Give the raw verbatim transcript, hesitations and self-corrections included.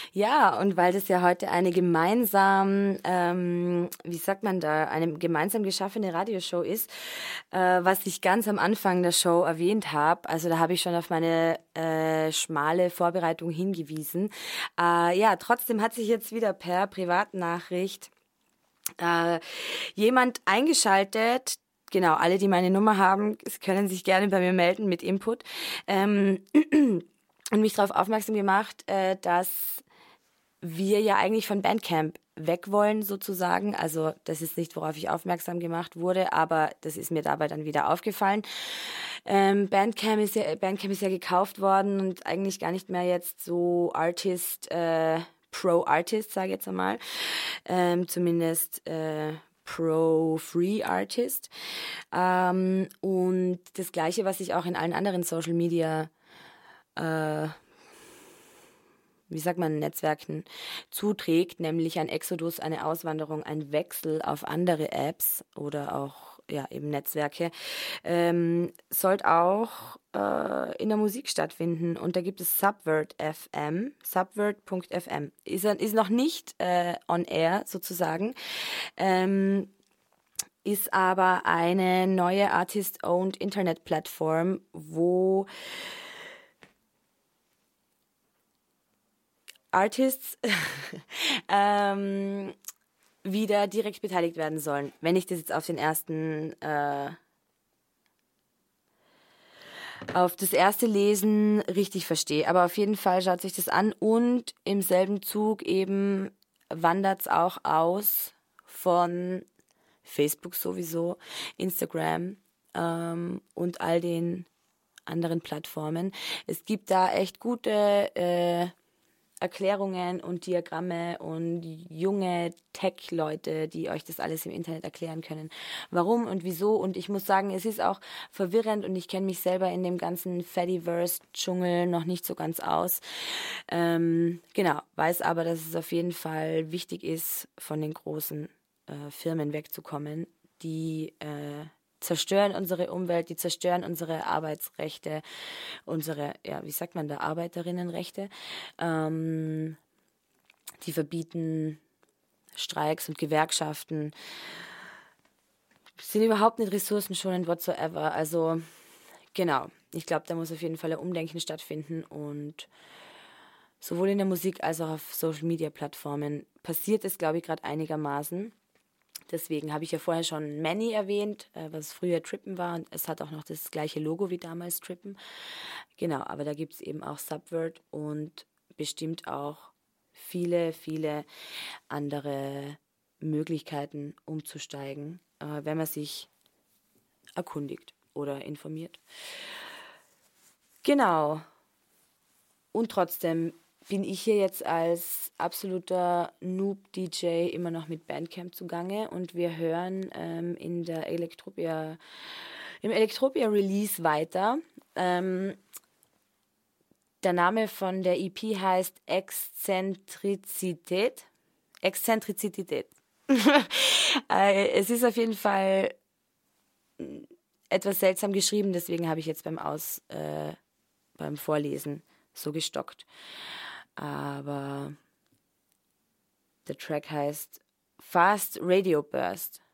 Ja, und weil das ja heute eine gemeinsam, ähm, wie sagt man da, eine gemeinsam geschaffene Radioshow ist, äh, was ich ganz am Anfang der Show erwähnt habe, also da habe ich schon auf meine äh, schmale Vorbereitung hingewiesen. Äh, ja, trotzdem hat sich jetzt wieder per Privatnachricht äh, jemand eingeschaltet. Genau, alle, die meine Nummer haben, können sich gerne bei mir melden mit Input. Ähm, und mich darauf aufmerksam gemacht, äh, dass wir ja eigentlich von Bandcamp weg wollen sozusagen. Also das ist nicht, worauf ich aufmerksam gemacht wurde, aber das ist mir dabei dann wieder aufgefallen. Ähm, Bandcamp ist ja, Bandcamp ist ja gekauft worden und eigentlich gar nicht mehr jetzt so Artist, äh, Pro-Artist, sage ich jetzt einmal. Ähm, zumindest äh, Pro-Free-Artist. Ähm, und das Gleiche, was ich auch in allen anderen Social Media äh, wie sagt man, Netzwerken zuträgt, nämlich ein Exodus, eine Auswanderung, ein Wechsel auf andere Apps oder auch ja eben Netzwerke, ähm, sollte auch äh, in der Musik stattfinden. Und da gibt es Subvert F M, subvert Punkt f m. Ist, ist noch nicht äh, on air sozusagen, ähm, ist aber eine neue Artist-owned Internet-Plattform, wo Artists ähm, wieder direkt beteiligt werden sollen. Wenn ich das jetzt auf den ersten, äh, auf das erste Lesen richtig verstehe. Aber auf jeden Fall schaut sich das an und im selben Zug eben wandert es auch aus von Facebook sowieso, Instagram ähm, und all den anderen Plattformen. Es gibt da echt gute äh, Erklärungen und Diagramme und junge Tech-Leute, die euch das alles im Internet erklären können, warum und wieso. Und ich muss sagen, es ist auch verwirrend und ich kenne mich selber in dem ganzen Fediverse-Dschungel noch nicht so ganz aus. Ähm, genau, weiß aber, dass es auf jeden Fall wichtig ist, von den großen äh, Firmen wegzukommen, die äh, zerstören unsere Umwelt, die zerstören unsere Arbeitsrechte, unsere, ja, wie sagt man da, Arbeiterinnenrechte. Ähm, die verbieten Streiks und Gewerkschaften, sind überhaupt nicht ressourcenschonend whatsoever. Also genau, ich glaube, da muss auf jeden Fall ein Umdenken stattfinden und sowohl in der Musik als auch auf Social-Media-Plattformen passiert es, glaube ich, gerade einigermaßen. Deswegen habe ich ja vorher schon Many erwähnt, äh, was früher Trippen war. Und es hat auch noch das gleiche Logo wie damals Trippen. Genau, aber da gibt es eben auch Subvert und bestimmt auch viele, viele andere Möglichkeiten umzusteigen, äh, wenn man sich erkundigt oder informiert. Genau. Und trotzdem bin ich hier jetzt als absoluter Noob-D J immer noch mit Bandcamp zugange und wir hören ähm, in der Elektropia, im Elektropia-Release weiter. Ähm, der Name von der E P heißt Exzentrizität. Exzentrizität. äh, es ist auf jeden Fall etwas seltsam geschrieben, deswegen habe ich jetzt beim Aus, äh, beim Vorlesen so gestockt. Aber der Track heißt Fast Radio Burst.